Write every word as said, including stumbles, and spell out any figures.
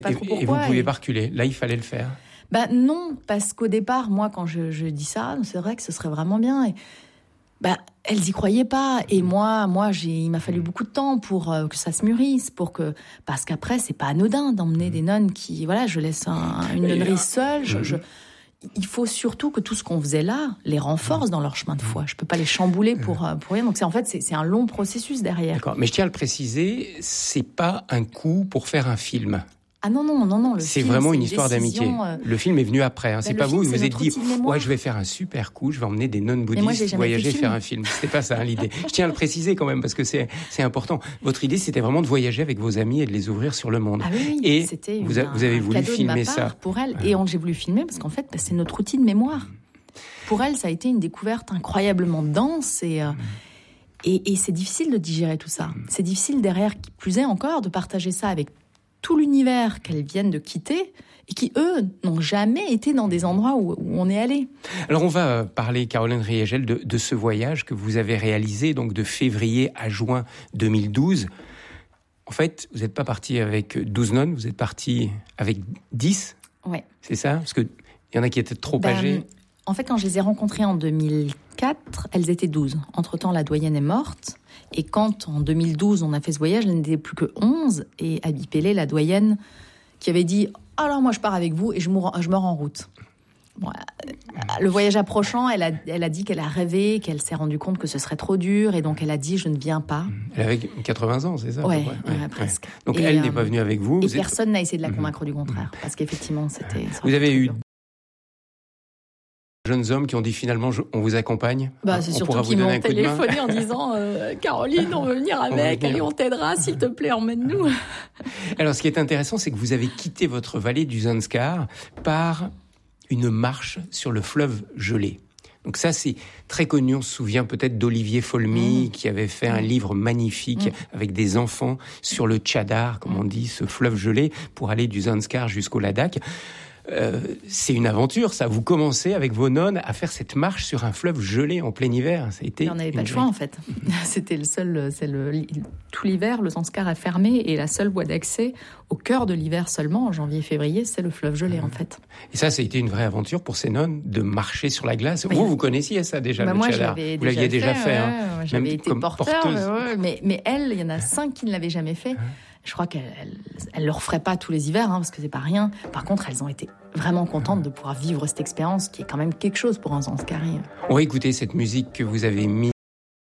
Pas et, trop pourquoi, et vous ne pouviez et... pas reculer. Là, il fallait le faire. Bah non, parce qu'au départ, moi, quand je, je dis ça, c'est vrai que ce serait vraiment bien. Et, bah, elles y croyaient pas. Et moi, moi, j'ai, il m'a fallu beaucoup de temps pour euh, que ça se mûrisse, pour que, parce qu'après, c'est pas anodin d'emmener des nonnes qui, voilà, je laisse un, une nonnerie seule. Je, je, il faut surtout que tout ce qu'on faisait là les renforce dans leur chemin de foi. Je peux pas les chambouler pour pour rien. Donc c'est en fait c'est, c'est un long processus derrière. D'accord. Mais je tiens à le préciser, c'est pas un coup pour faire un film. Ah non, non, non, non. Le c'est film, vraiment c'est une une histoire décision, d'amitié. Euh... Le film est venu après. Hein. Ben, c'est pas film, vous, vous vous êtes dit, ouais, je vais faire un super coup, je vais emmener des nonnes bouddhistes voyager, faire un film. C'était pas ça, hein, l'idée. Je tiens à le préciser quand même, parce que c'est, c'est important. Votre idée, c'était vraiment de voyager avec vos amis et de les ouvrir sur le monde. Ah oui, oui. Et c'était vous, une, a, vous avez un voulu cadeau filmer de ma part ça. pour elle. Ouais. Et on, j'ai voulu filmer parce qu'en fait, bah, c'est notre outil de mémoire. Pour elle, ça a été une découverte incroyablement dense et... Euh, Et, et c'est difficile de digérer tout ça. C'est difficile derrière, qui plus est encore, de partager ça avec tout l'univers qu'elles viennent de quitter et qui, eux, n'ont jamais été dans des endroits où, où on est allé. Alors, on va parler, Caroline Riegel, de, de ce voyage que vous avez réalisé, donc de février à juin deux mille douze. En fait, vous n'êtes pas parti avec douze nonnes, vous êtes parti avec dix. Ouais. C'est ça ? Parce qu'il y en a qui étaient trop ben, âgées. En fait, quand je les ai rencontrées en deux mille quatre, elles étaient douze. Entre-temps, la doyenne est morte. Et quand, en deux mille douze, on a fait ce voyage, elles n'étaient plus que onze. Et Abby Pellé, la doyenne, qui avait dit « Alors moi, je pars avec vous et je, mourre, je meurs en route ». Bon, le voyage approchant, elle a, elle a dit qu'elle a rêvé, qu'elle s'est rendue compte que ce serait trop dur. Et donc, elle a dit « Je ne viens pas ». Elle avait quatre-vingts ans, c'est ça ? Oui, ouais, ouais, ouais, presque. Donc, et elle euh, n'est pas venue avec vous. Et vous personne êtes... n'a essayé de la convaincre mmh. du contraire. Parce qu'effectivement, c'était... Vous avez eu... jeunes hommes qui ont dit finalement je, on vous accompagne. Bah, c'est on surtout qu'ils m'ont téléphoné en disant euh, Caroline, on veut venir avec, allez, on t'aidera, s'il te plaît, emmène-nous. Alors, ce qui est intéressant, c'est que vous avez quitté votre vallée du Zanskar par une marche sur le fleuve gelé. Donc ça, c'est très connu. On se souvient peut-être d'Olivier Folmy, mmh. qui avait fait un livre magnifique mmh. avec des enfants sur le Tchadar, comme on dit, ce fleuve gelé, pour aller du Zanskar jusqu'au Ladakh. Euh, c'est une aventure, ça. Vous commencez avec vos nonnes à faire cette marche sur un fleuve gelé en plein hiver. Ça a été. On n'avait pas le choix en fait. C'était le seul, c'est le tout l'hiver, le Zanskar a fermé et la seule voie d'accès au cœur de l'hiver seulement, en janvier-février, c'est le fleuve gelé en fait. Et ça, ça a été une vraie aventure pour ces nonnes de marcher sur la glace. Oui. Vous, vous connaissiez ça déjà, bah le moi, Tchadar. Vous déjà l'aviez déjà fait. fait hein. ouais, j'avais Même été comme porteur, porteuse. Mais, mais, mais elles, il y en a cinq qui ne l'avaient jamais fait. Je crois qu'elles ne le referaient pas tous les hivers, hein, parce que c'est pas rien. Par contre, elles ont été vraiment contentes de pouvoir vivre cette expérience qui est quand même quelque chose pour un Zanskari. On va écouter cette musique que vous avez mise